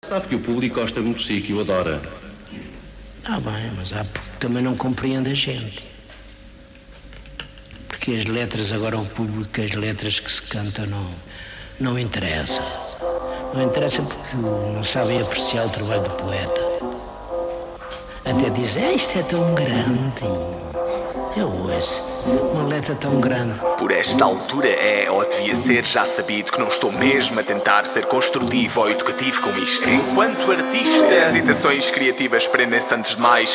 Sabe que o público gosta muito de si, que o adora. Ah, bem, mas há porque também não compreende a gente. Porque as letras, agora o público, as letras que se cantam não interessa. Não interessa porque não sabem apreciar o trabalho do poeta. Até dizem, isto é tão grande. Eu ouço, uma letra tão grande. Por esta altura é, ou devia ser, já sabido que não estou mesmo a tentar ser construtivo ou educativo com isto. Enquanto artista, as hesitações criativas prendem-se antes de mais